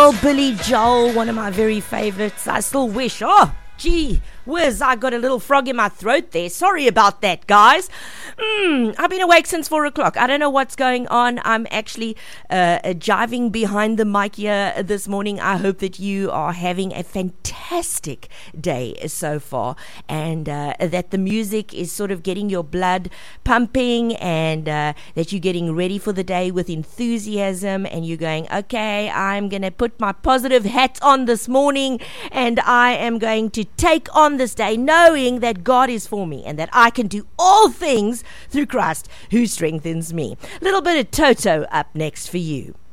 old Billy Joel, one of my very favorites. I still wish. Oh, gee whiz, I got a little frog in my throat there. Sorry about that, guys. I've been awake since 4 o'clock. I don't know what's going on. I'm actually jiving behind the mic here this morning. I hope that you are having a fantastic day so far, and that the music is sort of getting your blood pumping, and that you're getting ready for the day with enthusiasm, and you're going, okay, I'm going to put my positive hat on this morning, and I am going to take on this day knowing that God is for me and that I can do all things through Christ who strengthens me. A little bit of Toto up next for you.